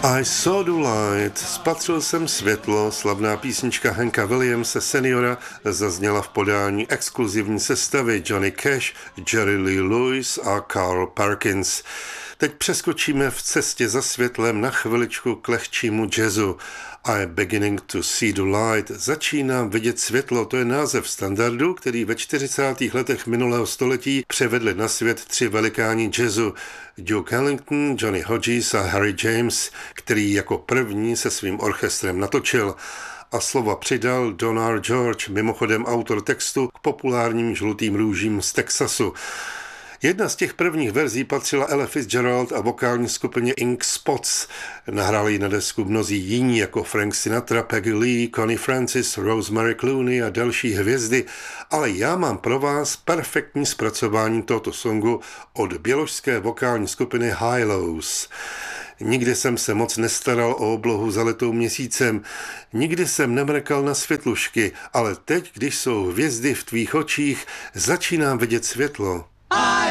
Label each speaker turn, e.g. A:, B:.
A: I saw the light, spatřil jsem světlo, slavná písnička Hanka Williamse seniora zazněla v podání exkluzivní sestavy Johnny Cash, Jerry Lee Lewis a Carl Perkins. Teď přeskočíme v cestě za světlem na chviličku k lehčímu jazzu. I'm beginning to see the light. Začínám vidět světlo, to je název standardu, který ve 40. letech minulého století převedli na svět tři velikáni jazzu. Duke Ellington, Johnny Hodges a Harry James, který jako první se svým orchestrem natočil. A slova přidal Don R. George, mimochodem autor textu k populárním žlutým růžím z Texasu. Jedna z těch prvních verzí patřila Ella Fitzgerald a vokální skupině Ink Spots. Nahráli ji na desku mnozí jiní jako Frank Sinatra, Peggy Lee, Connie Francis, Rosemary Clooney a další hvězdy, ale já mám pro vás perfektní zpracování tohoto songu od běložské vokální skupiny Hi-Lows. Nikdy jsem se moc nestaral o oblohu zalitou měsícem, nikdy jsem nemrkal na světlušky, ale teď, když jsou hvězdy v tvých očích, začínám vidět světlo.